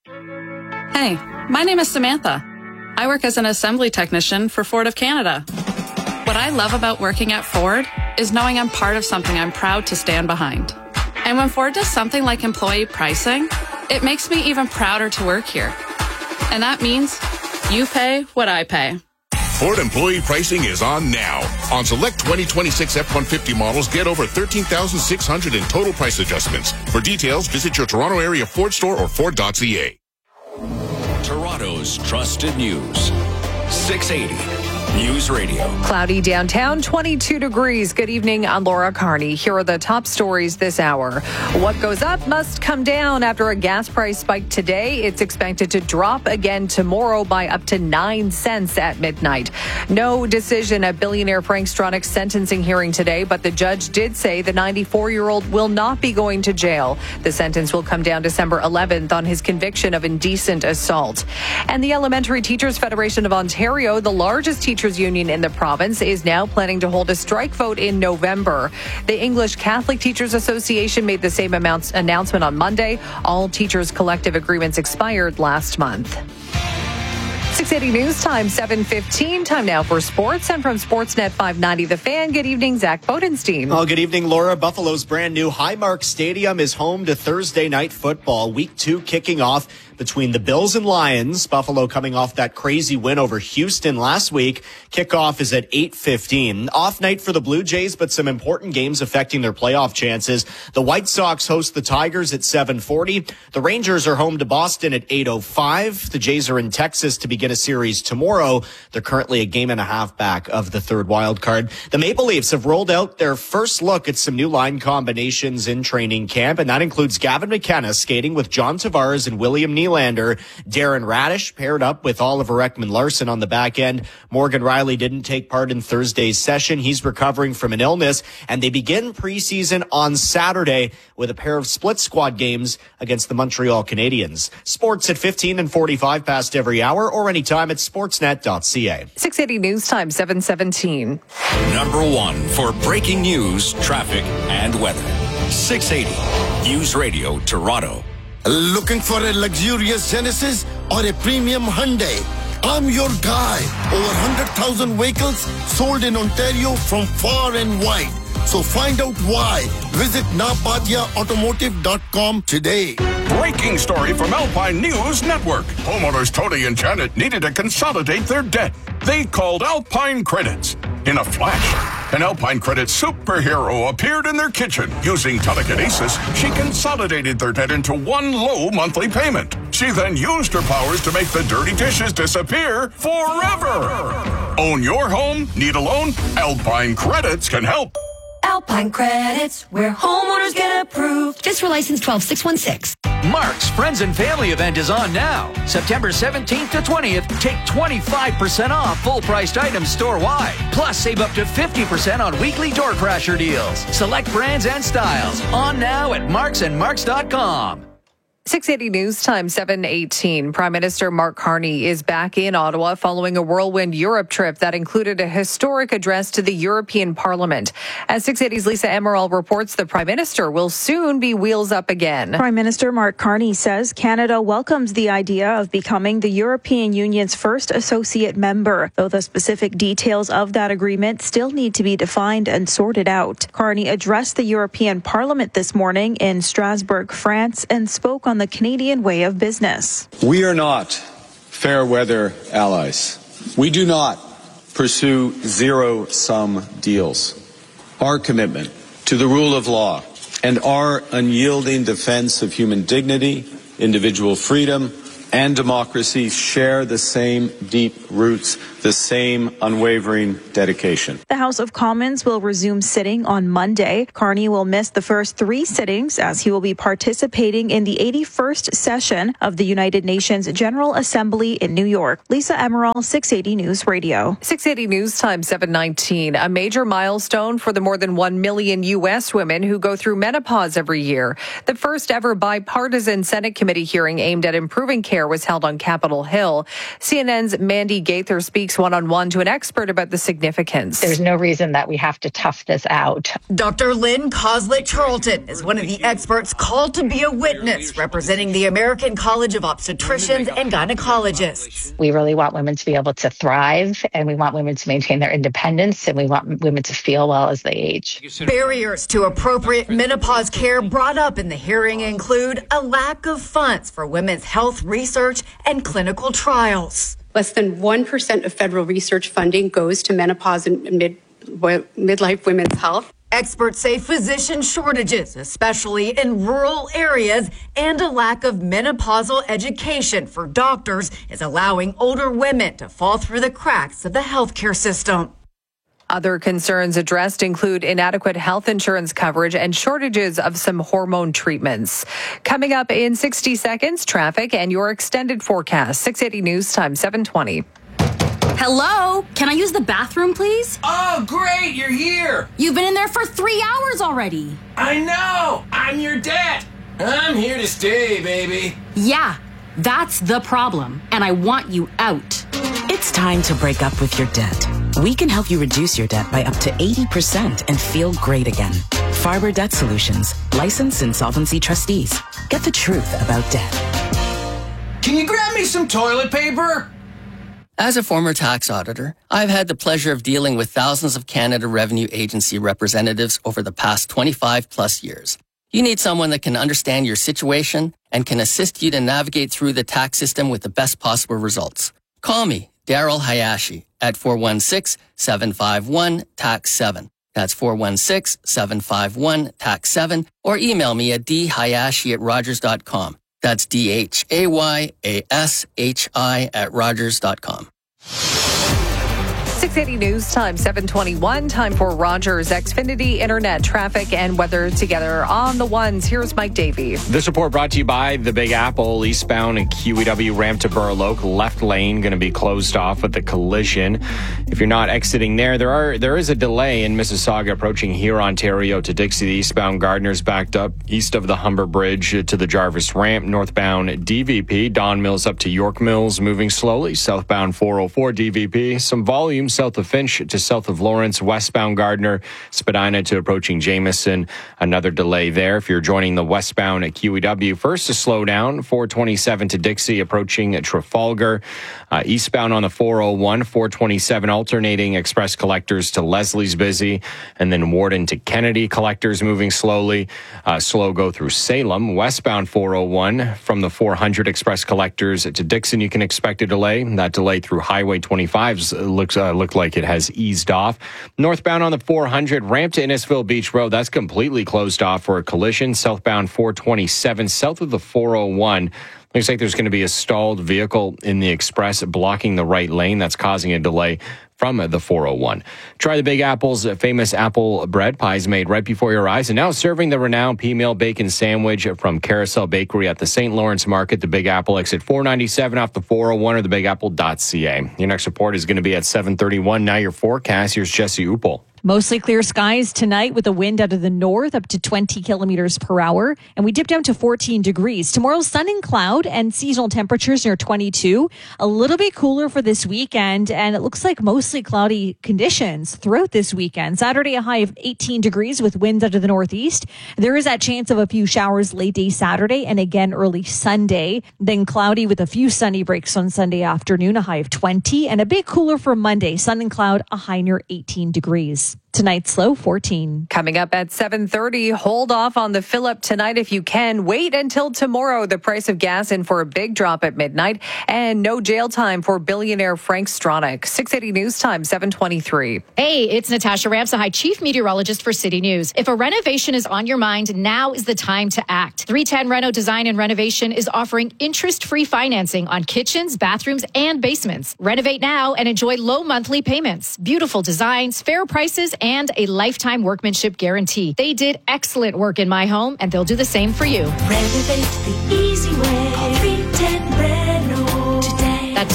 Hey, my name is Samantha. I work as an assembly technician for Ford of Canada. What I love about working at Ford is knowing I'm part of something I'm proud to stand behind. And when Ford does something like employee pricing, it makes me even prouder to work here. And that means you pay what I pay. Ford employee pricing is on now. On select 2026 F-150 models, get over $13,600 in total price adjustments. For details, visit your Toronto area Ford store or Ford.ca. Toronto's trusted news. 680 News Radio. Cloudy downtown, 22 degrees. Good evening, I'm Laura Carney. Here are the top stories this hour. What goes up must come down after a gas price spike today. It's expected to drop again tomorrow by up to 9 cents at midnight. No decision at billionaire Frank Stronach's sentencing hearing today, but the judge did say the 94-year-old will not be going to jail. The sentence will come down December 11th on his conviction of indecent assault. And the Elementary Teachers Federation of Ontario, the largest teachers union in the province, is now planning to hold a strike vote in November. The English Catholic Teachers Association made the same announcement on Monday. All teachers' collective agreements expired last month. 680 News Time, 7:15. Time now for sports. And from Sportsnet 590 The Fan, good evening, Zach Bodenstein. Oh, good evening, Laura. Buffalo's brand new Highmark Stadium is home to Thursday night football. Week 2 kicking off between the Bills and Lions. Buffalo coming off that crazy win over Houston last week. Kickoff is at 8:15. Off night for the Blue Jays, but some important games affecting their playoff chances. The White Sox host the Tigers at 7:40. The Rangers are home to Boston at 8:05. The Jays are in Texas to begin a series tomorrow. They're currently a game and a half back of the third wild card. The Maple Leafs have rolled out their first look at some new line combinations in training camp, and that includes Gavin McKenna skating with John Tavares and William Nylander. Darren Radish paired up with Oliver Ekman-Larsson on the back end. Morgan Riley didn't take part in Thursday's session. He's recovering from an illness, and they begin preseason on Saturday with a pair of split squad games against the Montreal Canadiens. Sports at 15 and 45 past every hour or anytime at sportsnet.ca. 680 News Time, 7:17. Number 1 for breaking news, traffic, and weather. 680 News Radio Toronto. Looking for a luxurious Genesis or a premium Hyundai? I'm your guy. Over 100,000 vehicles sold in Ontario from far and wide. So find out why. Visit napadiaautomotive.com today. Breaking story from Alpine News Network. Homeowners Tony and Janet needed to consolidate their debt. They called Alpine Credits. In a flash, an Alpine Credit superhero appeared in their kitchen. Using telekinesis, she consolidated their debt into one low monthly payment. She then used her powers to make the dirty dishes disappear forever. Own your home? Need a loan? Alpine Credits can help. Alpine Credits, where homeowners get approved. Just for license 12616. Mark's Friends and Family event is on now. September 17th to 20th, take 25% off full-priced items store-wide. Plus, save up to 50% on weekly door crasher deals. Select brands and styles. On now at marksandmarks.com. 680 News Time 7:18. Prime Minister Mark Carney is back in Ottawa following a whirlwind Europe trip that included a historic address to the European Parliament. As 680's Lisa Emerald reports, the Prime Minister will soon be wheels up again. Prime Minister Mark Carney says Canada welcomes the idea of becoming the European Union's first associate member, though the specific details of that agreement still need to be defined and sorted out. Carney addressed the European Parliament this morning in Strasbourg, France, and spoke on the Canadian way of business. We are not fair weather allies. We do not pursue zero-sum deals. Our commitment to the rule of law and our unyielding defense of human dignity, individual freedom, and democracy share the same deep roots, the same unwavering dedication. The House of Commons will resume sitting on Monday. Carney will miss the first 3 sittings as he will be participating in the 81st session of the United Nations General Assembly in New York. Lisa Emerald, 680 News Radio. 680 News Time 7:19. A major milestone for the more than 1 million U.S. women who go through menopause every year. The first ever bipartisan Senate committee hearing aimed at improving care was held on Capitol Hill. CNN's Mandy Gaither speaks one-on-one to an expert about the significance. There's no reason that we have to tough this out. Dr. Lynn Coslett Charlton is one of the experts called to be a witness representing the American College of Obstetricians and Gynecologists. We really want women to be able to thrive, and we want women to maintain their independence, and we want women to feel well as they age. Barriers to appropriate menopause care brought up in the hearing include a lack of funds for women's health research and clinical trials. Less than 1% of federal research funding goes to menopause and midlife women's health. Experts say physician shortages, especially in rural areas, and a lack of menopausal education for doctors is allowing older women to fall through the cracks of the healthcare system. Other concerns addressed include inadequate health insurance coverage and shortages of some hormone treatments. Coming up in 60 seconds, traffic and your extended forecast. 680 News Time 7:20. Hello? Can I use the bathroom, please? Oh, great, you're here. You've been in there for 3 hours already. I know. I'm your dad. I'm here to stay, baby. Yeah, that's the problem, and I want you out. It's time to break up with your debt. We can help you reduce your debt by up to 80% and feel great again. Farber Debt Solutions, licensed insolvency trustees. Get the truth about debt. Can you grab me some toilet paper? As a former tax auditor, I've had the pleasure of dealing with thousands of Canada Revenue Agency representatives over the past 25 plus years. You need someone that can understand your situation and can assist you to navigate through the tax system with the best possible results. Call me, Daryl Hayashi, at 416-751-TAX-7. That's 416-751-TAX-7. Or email me at dhayashi@rogers.com. That's DHAYASHI@rogers.com. 680 News Time 7:21. Time for Rogers Xfinity Internet traffic and weather together on the ones. Here's Mike Davey. This report brought to you by the Big Apple. Eastbound and QEW ramp to Burloak, left lane going to be closed off with the collision. If you're not exiting there is a delay in Mississauga approaching here, Ontario to Dixie. The eastbound Gardner's backed up east of the Humber Bridge to the Jarvis ramp. Northbound DVP, Don Mills up to York Mills, moving slowly. Southbound 404 DVP, some volume south of Finch to south of Lawrence. Westbound Gardner, Spadina to approaching Jameson. Another delay there. If you're joining the westbound at QEW, first to slow down, 427 to Dixie approaching Trafalgar. Eastbound on the 401, 427 alternating express collectors to Leslie's busy. And then Warden to Kennedy collectors moving slowly. Slow go through Salem. Westbound 401 from the 400 express collectors to Dixon, you can expect a delay. That delay through Highway 25 looked like it has eased off. Northbound on the 400 ramp to Innisfil Beach Road, that's completely closed off for a collision. Southbound 427 south of the 401. Looks like there's going to be a stalled vehicle in the express blocking the right lane. That's causing a delay from the 401. Try the Big Apple's famous apple bread pies made right before your eyes. And now serving the renowned P-Meal Bacon Sandwich from Carousel Bakery at the St. Lawrence Market. The Big Apple exit 497 off the 401 or thebigapple.ca. Your next report is going to be at 7:31. Now your forecast. Here's Jesse Upel. Mostly clear skies tonight with a wind out of the north up to 20 kilometers per hour. And we dip down to 14 degrees. Tomorrow, sun and cloud and seasonal temperatures near 22. A little bit cooler for this weekend. And it looks like mostly cloudy conditions throughout this weekend. Saturday, a high of 18 degrees with winds out of the northeast. There is that chance of a few showers late day Saturday and again early Sunday. Then cloudy with a few sunny breaks on Sunday afternoon, a high of 20. And a bit cooler for Monday, sun and cloud, a high near 18 degrees. Tonight's low 14. Coming up at 7:30, hold off on the fill up tonight if you can. Wait until tomorrow. The price of gas in for a big drop at midnight. And no jail time for billionaire Frank Stronach. 680 News Time, 7:23. Hey, it's Natasha Ramsahai, Chief Meteorologist for City News. If a renovation is on your mind, now is the time to act. 310 Reno Design and Renovation is offering interest-free financing on kitchens, bathrooms, and basements. Renovate now and enjoy low monthly payments. Beautiful designs, fair prices, and a lifetime workmanship guarantee. They did excellent work in my home, and they'll do the same for you. Renovate the easy way. Call 310 Reno today. That's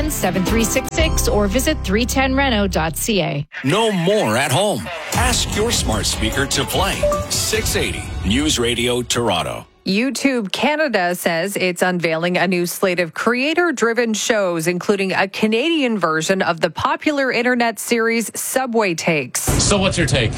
310-7366 or visit 310reno.ca. No more at home. Ask your smart speaker to play 680 News Radio Toronto. YouTube Canada says it's unveiling a new slate of creator-driven shows, including a Canadian version of the popular internet series Subway Takes. So what's your take?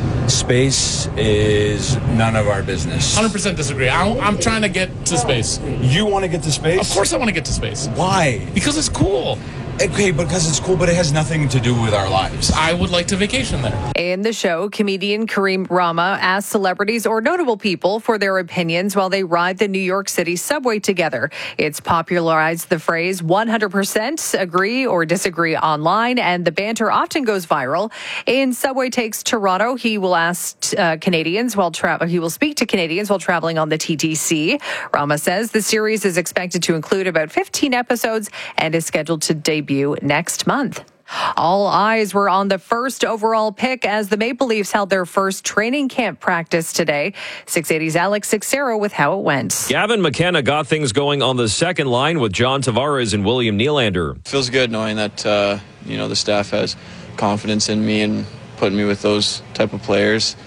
Space is none of our business. 100% disagree. I'm trying to get to space. You want to get to space? Of course I want to get to space. Why? Because it's cool. Okay, because it's cool, but it has nothing to do with our lives. I would like to vacation there. In the show, comedian Kareem Rama asks celebrities or notable people for their opinions while they ride the New York City subway together. It's popularized the phrase 100% agree or disagree online, and the banter often goes viral. In Subway Takes Toronto, he will ask Canadians while he will speak to Canadians while traveling on the TTC. Rama says the series is expected to include about 15 episodes and is scheduled to debut next month. All eyes were on the first overall pick as the Maple Leafs held their first training camp practice today. 680's Alex Sixero with how it went. Gavin McKenna got things going on the second line with John Tavares and William Nylander. Feels good knowing that the staff has confidence in me and putting me with those type of players.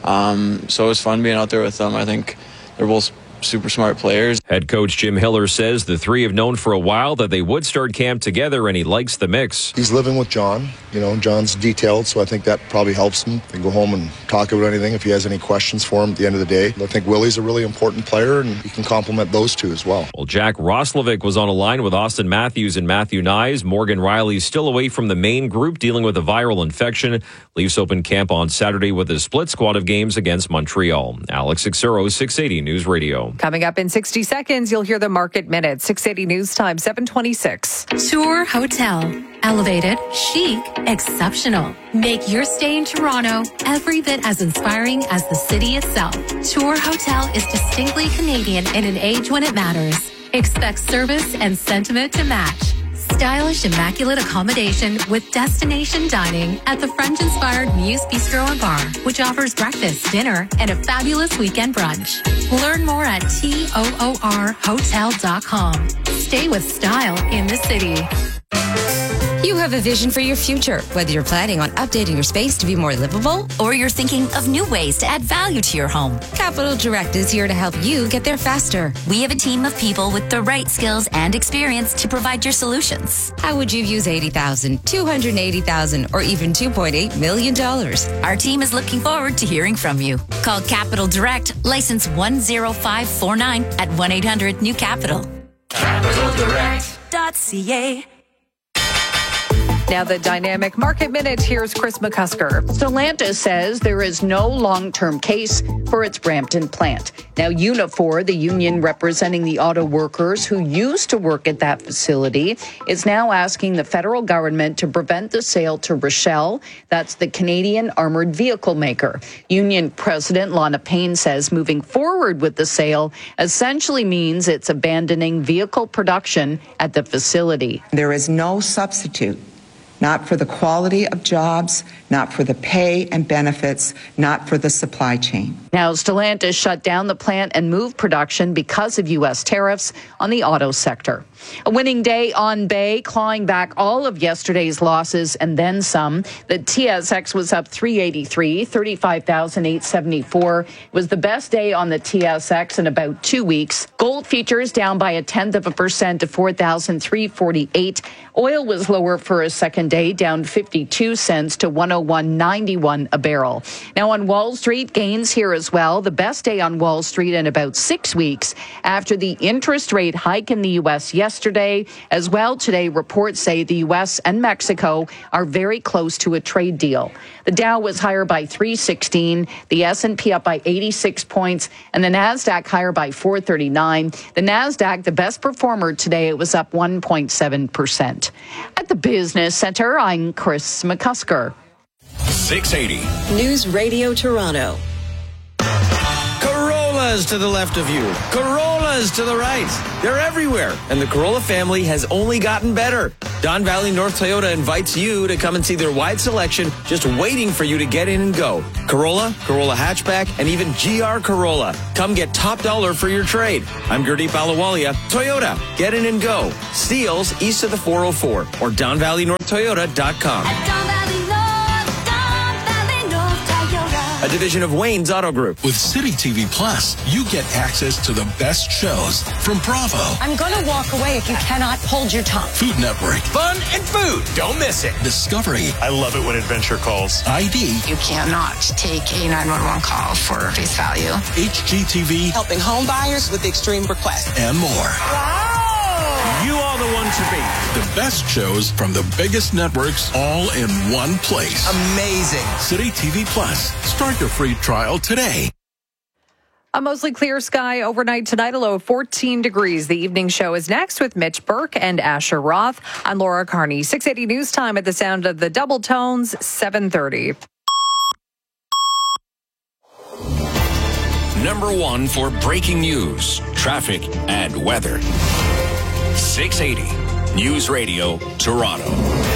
So it was fun being out there with them. I think they're both super smart players. Head coach Jim Hiller says the three have known for a while that they would start camp together, and he likes the mix. He's living with John. John's detailed, so I think that probably helps him. They can go home and talk about anything if he has any questions for him at the end of the day. I think Willie's a really important player, and he can complement those two as well. Well, Jack Roslovic was on a line with Austin Matthews and Matthew Nyes. Morgan Riley's still away from the main group, dealing with a viral infection. Leafs open camp on Saturday with a split squad of games against Montreal. Alex Sixero, 680 News Radio. Coming up in 60 seconds, you'll hear the Market Minute. 680 News Time, 726. Tour Hotel. Elevated, chic, exceptional. Make your stay in Toronto every bit as inspiring as the city itself. Tour Hotel is distinctly Canadian in an age when it matters. Expect service and sentiment to match. Stylish, immaculate accommodation with destination dining at the French-inspired Muse Bistro and Bar, which offers breakfast, dinner, and a fabulous weekend brunch. Learn more at toorhotel.com. Stay with style in the city. You have a vision for your future, whether you're planning on updating your space to be more livable or you're thinking of new ways to add value to your home. Capital Direct is here to help you get there faster. We have a team of people with the right skills and experience to provide your solutions. How would you use $80,000, $280,000, or even $2.8 million? Our team is looking forward to hearing from you. Call Capital Direct, license 10549 at 1-800-NEW-CAPITAL. CapitalDirect.ca. Now the Dynamic Market Minute. Here's Chris McCusker. Stellantis says there is no long-term case for its Brampton plant. Now, Unifor, the union representing the auto workers who used to work at that facility, is now asking the federal government to prevent the sale to Rochelle. That's the Canadian armored vehicle maker. Union President Lana Payne says moving forward with the sale essentially means it's abandoning vehicle production at the facility. There is no substitute. Not for the quality of jobs, not for the pay and benefits, not for the supply chain. Now, Stellantis shut down the plant and moved production because of U.S. tariffs on the auto sector. A winning day on Bay, clawing back all of yesterday's losses and then some. The TSX was up 383, 35,874. It was the best day on the TSX in about 2 weeks. Gold futures down by 0.1% to 4,348. Oil was lower for a second day, down 52 cents to 101.91 a barrel. Now on Wall Street, gains here as well. The best day on Wall Street in about 6 weeks after the interest rate hike in the U.S. yesterday. As well today, reports say the U.S. and Mexico are very close to a trade deal. The Dow was higher by 316, the S&P up by 86 points, and the NASDAQ higher by 439. The NASDAQ, the best performer today, it was up 1.7%. At the Business Center, I'm Chris McCusker. 680. News Radio Toronto. Corollas to the left of you. Corollas to the right. They're everywhere. And the Corolla family has only gotten better. Don Valley North Toyota invites you to come and see their wide selection just waiting for you to get in and go. Corolla, Corolla Hatchback, and even GR Corolla. Come get top dollar for your trade. I'm Gurdeep Ahluwalia. Toyota, get in and go. Steeles east of the 404 or DonValleyNorthToyota.com. A division of Wayne's Auto Group. With City TV Plus, you get access to the best shows from Bravo. I'm going to walk away if you cannot hold your tongue. Food Network. Fun and food. Don't miss it. Discovery. I love it when Adventure calls. ID. You cannot take a 911 call for face value. HGTV. Helping home buyers with extreme requests. And more. Wow. You are the one to be. The best shows from the biggest networks all in one place. Amazing. City TV Plus. Start your free trial today. A mostly clear sky overnight tonight, a low of 14 degrees. The evening show is next with Mitch Burke and Asher Roth. I'm Laura Carney. 680 News Time at the sound of the double tones, 7:30. Number one for breaking news, traffic, and weather. 680 News Radio, Toronto.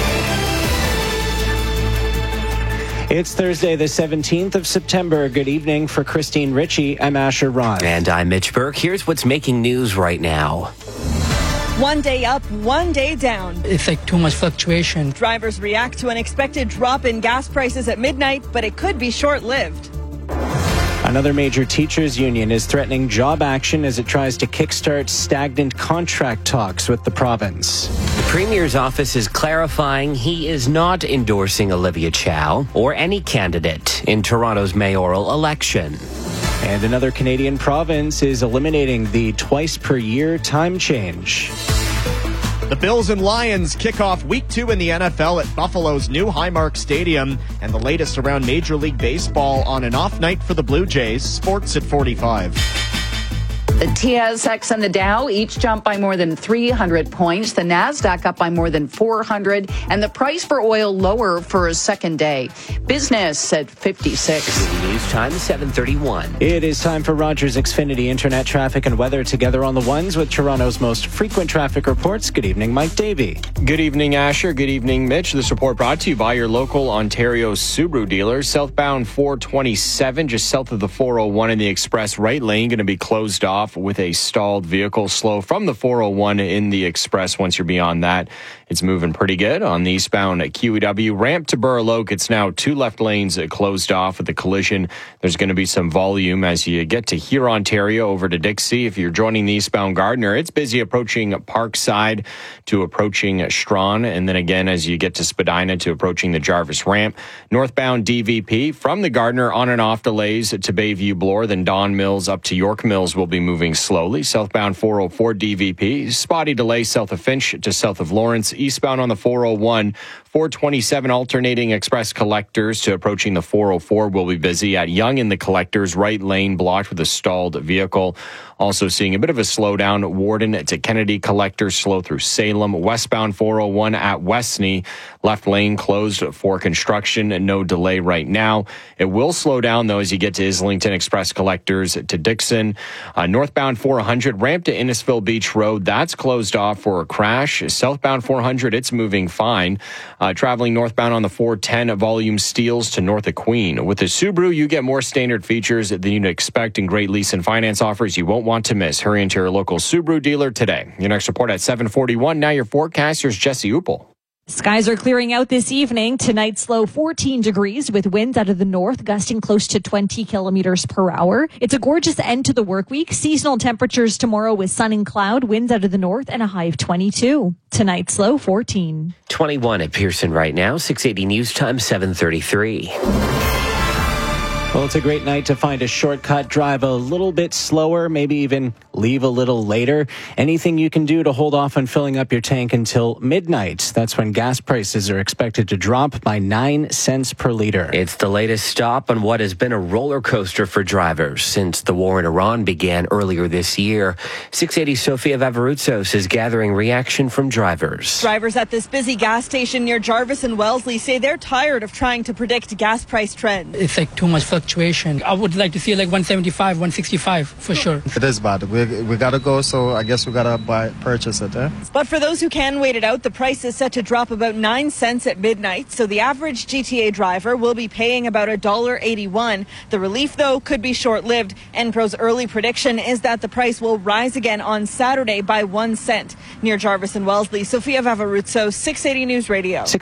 It's Thursday, the 17th of September. Good evening. For Christine Ritchie, I'm Asher Roth. And I'm Mitch Burke. Here's what's making news right now. One day up, one day down. It's like too much fluctuation. Drivers react to an expected drop in gas prices at midnight, but it could be short-lived. Another major teachers union is threatening job action as it tries to kickstart stagnant contract talks with the province. The Premier's office is clarifying he is not endorsing Olivia Chow or any candidate in Toronto's mayoral election. And another Canadian province is eliminating the twice-per-year time change. The Bills and Lions kick off Week 2 in the NFL at Buffalo's new Highmark Stadium, and the latest around Major League Baseball on an off night for the Blue Jays. Sports at 45. The TSX and the Dow each jumped by more than 300 points. The NASDAQ up by more than 400. And the price for oil lower for a second day. Business at 56. News time 7:31. It is time for Rogers Xfinity Internet traffic and weather together on the ones with Toronto's most frequent traffic reports. Good evening, Mike Davey. Good evening, Asher. Good evening, Mitch. This report brought to you by your local Ontario Subaru dealer. Southbound 427, just south of the 401 in the express right lane, going to be closed off with a stalled vehicle. Slow from the 401 in the express. Once you're beyond that, it's moving pretty good. On the eastbound at QEW ramp to Burloak, it's now two left lanes closed off with the collision. There's going to be some volume as you get to here, Ontario, over to Dixie. If you're joining the eastbound Gardiner, it's busy approaching Parkside to approaching Strawn. And then again, as you get to Spadina to approaching the Jarvis ramp. Northbound DVP from the Gardiner on and off delays to Bayview Bloor. Then Don Mills up to York Mills will be moving moving slowly. Southbound 404 DVP. Spotty delay south of Finch to south of Lawrence. Eastbound on the 401. 427 alternating express collectors to approaching the 404 will be busy. At Yonge in the collectors, right lane blocked with a stalled vehicle. Also seeing a bit of a slowdown. Warden to Kennedy collectors slow through Salem. Westbound 401 at Westney. Left lane closed for construction. No delay right now. It will slow down, though, as you get to Islington Express collectors to Dixon. Northbound 400 ramp to Innisfil Beach Road. That's closed off for a crash. Southbound 400, it's moving fine. Traveling northbound on the 410, volume steals to north of Queen. With the Subaru, you get more standard features than you'd expect in great lease and finance offers you won't want to miss. Hurry into your local Subaru dealer today. Your next report at 7:41. Now your forecaster's Jesse Uppel. Skies are clearing out this evening. Tonight's low 14 degrees with winds out of the north gusting close to 20 kilometers per hour. It's a gorgeous end to the work week. Seasonal temperatures tomorrow with sun and cloud, winds out of the north, and a high of 22. Tonight's low 14. 21 at Pearson right now. 680 News Time, 7:33. Well, it's a great night to find a shortcut, drive a little bit slower, maybe even leave a little later. Anything you can do to hold off on filling up your tank until midnight. That's when gas prices are expected to drop by 9 cents per liter. It's the latest stop on what has been a roller coaster for drivers since the war in Iran began earlier this year. 680 Sofia Vavarutsos is gathering reaction from drivers. Drivers at this busy gas station near Jarvis and Wellesley say they're tired of trying to predict gas price trends. It's like too much fluctuation. I would like to see like 175, 165 for sure. It is bad. We got to go, so I guess we got to purchase it. But for those who can wait it out, the price is set to drop about 9 cents at midnight. So the average GTA driver will be paying about $1.81. The relief, though, could be short-lived. Enpro's early prediction is that the price will rise again on Saturday by 1 cent. Near Jarvis and Wellesley, Sofia Vavarutsos, 680 News Radio.